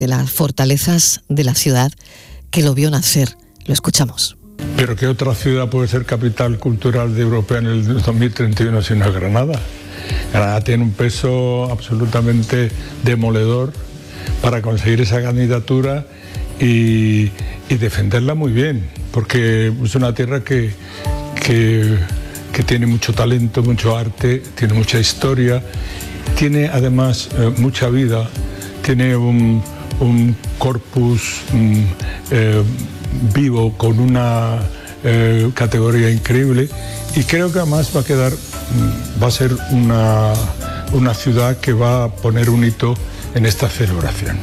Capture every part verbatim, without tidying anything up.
de las fortalezas de la ciudad que lo vio nacer. Lo escuchamos. ¿Pero qué otra ciudad puede ser capital cultural de Europea en el dos mil treinta y uno si no es Granada? Granada tiene un peso absolutamente demoledor para conseguir esa candidatura y, y defenderla muy bien, porque es una tierra que, que, que tiene mucho talento, mucho arte, tiene mucha historia, tiene además eh, mucha vida, tiene un, un corpus mm, eh, vivo con una eh, categoría increíble, y creo que además va a quedar, va a ser una, una ciudad que va a poner un hito en esta celebración.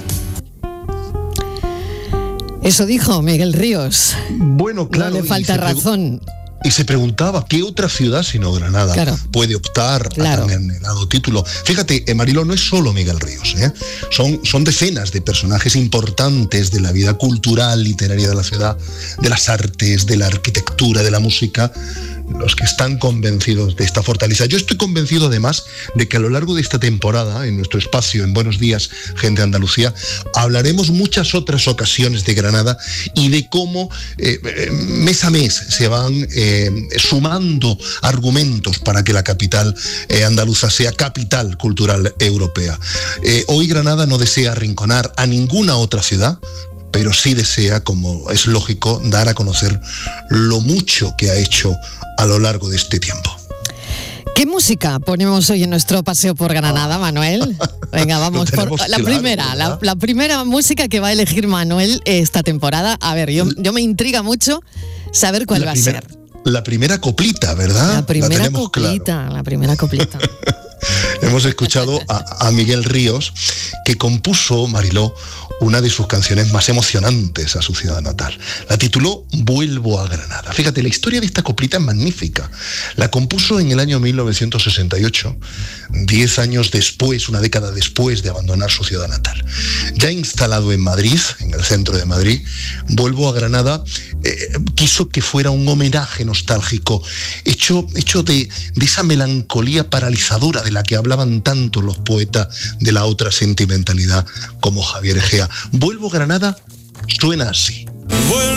Eso dijo Miguel Ríos. Bueno, claro. No le falta razón. Y se preguntaba, ¿qué otra ciudad sino Granada claro. puede optar claro. a tan anhelado título? Fíjate, Mariló, no es solo Miguel Ríos, ¿eh? son, son decenas de personajes importantes de la vida cultural, literaria de la ciudad, de las artes, de la arquitectura, de la música, los que están convencidos de esta fortaleza. Yo estoy convencido además de que a lo largo de esta temporada, en nuestro espacio, en Buenos Días, Gente de Andalucía, hablaremos muchas otras ocasiones de Granada y de cómo eh, mes a mes se van eh, sumando argumentos para que la capital eh, andaluza sea capital cultural europea. Eh, hoy Granada no desea arrinconar a ninguna otra ciudad, pero sí desea, como es lógico, dar a conocer lo mucho que ha hecho a lo largo de este tiempo. ¿Qué música ponemos hoy en nuestro paseo por Granada, Manuel? Venga, vamos por la claro, primera, la, la primera música que va a elegir Manuel esta temporada. A ver, yo, yo me intriga mucho saber cuál la va primera, a ser. La primera coplita, ¿verdad? La primera la coplita, claro. la primera coplita. Hemos escuchado a, a Miguel Ríos, que compuso, Mariló, una de sus canciones más emocionantes a su ciudad natal. La tituló Vuelvo a Granada. Fíjate, la historia de esta coplita es magnífica. La compuso en el año mil novecientos sesenta y ocho, diez años después, una década después de abandonar su ciudad natal. Ya instalado en Madrid, en el centro de Madrid, Vuelvo a Granada eh, quiso que fuera un homenaje nostálgico, hecho, hecho de, de esa melancolía paralizadora de la que hablaban tanto los poetas de la otra sentimentalidad como Javier Egea. Vuelvo a Granada suena así.